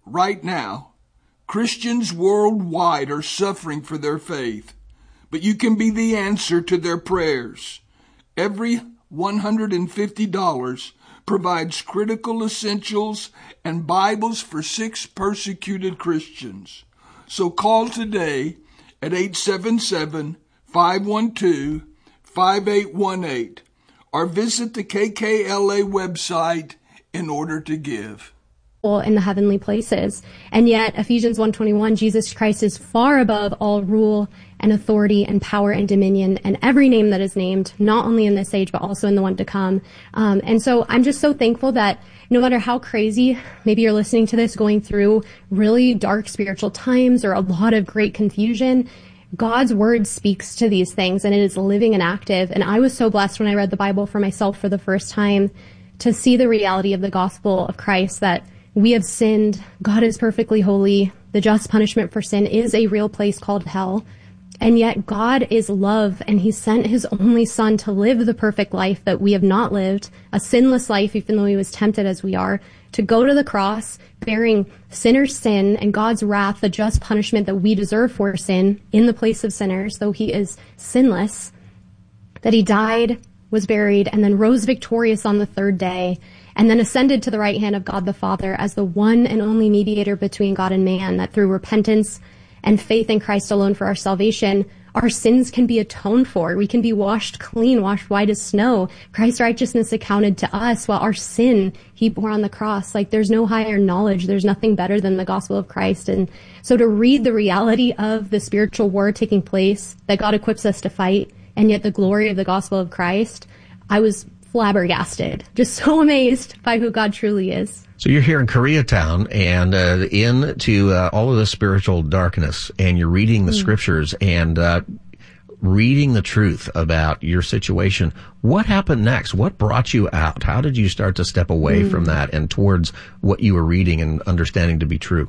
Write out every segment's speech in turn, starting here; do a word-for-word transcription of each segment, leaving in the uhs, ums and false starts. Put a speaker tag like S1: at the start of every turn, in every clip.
S1: right now, Christians worldwide are suffering for their faith, but you can be the answer to their prayers. Every one hundred fifty dollars provides critical essentials and Bibles for six persecuted Christians. So call today at eight seven seven, five one two, five eight one eight or visit the K K L A website in order to give.
S2: In the heavenly places. And yet, Ephesians one twenty-one, Jesus Christ is far above all rule and authority and power and dominion and every name that is named, not only in this age, but also in the one to come. Um, and so I'm just so thankful that no matter how crazy, maybe you're listening to this going through really dark spiritual times or a lot of great confusion, God's word speaks to these things and it is living and active. And I was so blessed when I read the Bible for myself for the first time to see the reality of the gospel of Christ, that we have sinned. God is perfectly holy. The just punishment for sin is a real place called hell. And yet God is love, and he sent his only son to live the perfect life that we have not lived, a sinless life, even though he was tempted as we are, to go to the cross, bearing sinners' sin and God's wrath, the just punishment that we deserve for sin in the place of sinners, though he is sinless, that he died, was buried, and then rose victorious on the third day, and then ascended to the right hand of God the Father as the one and only mediator between God and man, that through repentance and faith in Christ alone for our salvation, our sins can be atoned for. We can be washed clean, washed white as snow. Christ's righteousness accounted to us, while our sin he bore on the cross. Like, there's no higher knowledge. There's nothing better than the gospel of Christ. And so to read the reality of the spiritual war taking place that God equips us to fight, and yet the glory of the gospel of Christ, I was flabbergasted, just so amazed by who God truly is.
S3: So you're here in Koreatown and uh, into uh, all of the spiritual darkness, and you're reading the mm. scriptures and uh, reading the truth about your situation. What happened next? What brought you out? How did you start to step away mm. from that and towards what you were reading and understanding to be true?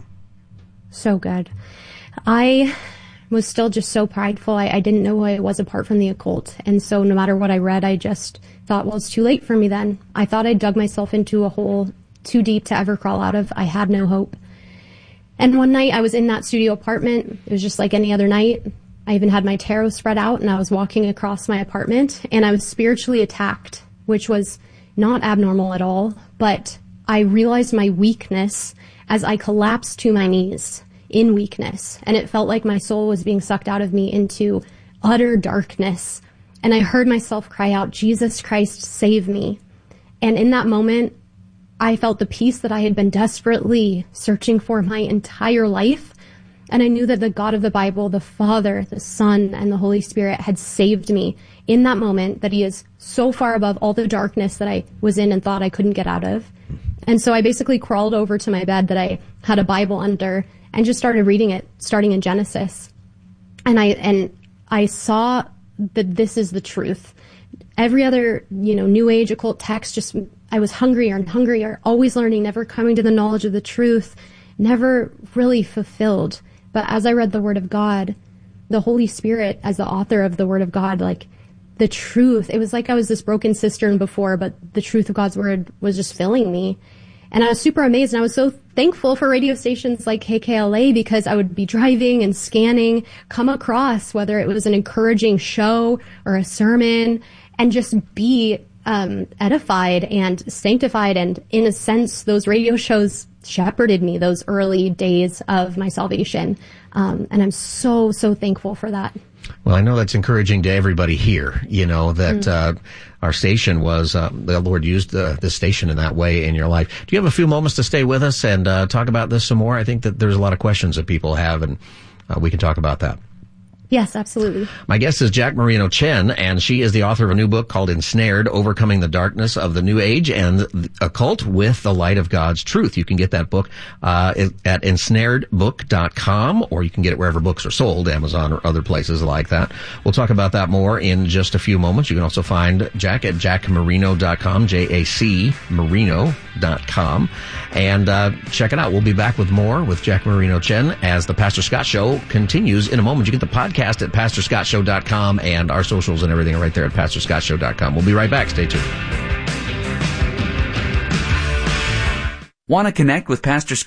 S2: So good. I was still just so prideful. I, I didn't know who I was apart from the occult. And so no matter what I read, I just thought, well, it's too late for me then. I thought I dug myself into a hole too deep to ever crawl out of. I had no hope. And one night I was in that studio apartment. It was just like any other night. I even had my tarot spread out, and I was walking across my apartment, and I was spiritually attacked, which was not abnormal at all. But I realized my weakness as I collapsed to my knees in weakness, and it felt like my soul was being sucked out of me into utter darkness. And I heard myself cry out, Jesus Christ, save me. And in that moment, I felt the peace that I had been desperately searching for my entire life. And I knew that the God of the Bible, the Father, the Son, and the Holy Spirit had saved me in that moment, that he is so far above all the darkness that I was in and thought I couldn't get out of. And so I basically crawled over to my bed that I had a Bible under and just started reading it, starting in Genesis. And I, and I saw that this is the truth. Every other, you know, New Age occult text, just, I was hungrier and hungrier, always learning, never coming to the knowledge of the truth, never really fulfilled. But as I read the Word of God, the Holy Spirit, as the author of the Word of God, like the truth, it was like I was this broken cistern before, but the truth of God's Word was just filling me. And I was super amazed, and I was so thankful for radio stations like K K L A, because I would be driving and scanning, come across whether it was an encouraging show or a sermon, and just be um, edified and sanctified. And in a sense, those radio shows shepherded me those early days of my salvation. Um, and I'm so, so thankful for that.
S3: Well, I know that's encouraging to everybody here, you know, that mm. uh, our station was, uh, the Lord used uh, the station in that way in your life. Do you have a few moments to stay with us and uh, talk about this some more? I think that there's a lot of questions that people have, and uh, we can talk about that.
S2: Yes, absolutely.
S3: My guest is Jack Marino Chen, and she is the author of a new book called Ensnared, Overcoming the Darkness of the New Age and the Occult with the Light of God's Truth. You can get that book uh at ensnared book dot com, or you can get it wherever books are sold, Amazon or other places like that. We'll talk about that more in just a few moments. You can also find Jack at jack marino dot com, J A C marino dot com, and uh check it out. We'll be back with more with Jack Marino Chen as the Pastor Scott Show continues in a moment. You get the podcast at pastor scott show dot com, and our socials and everything are right there at pastor scott show dot com. We'll be right back. Stay tuned.
S4: Want to connect with Pastor Scott?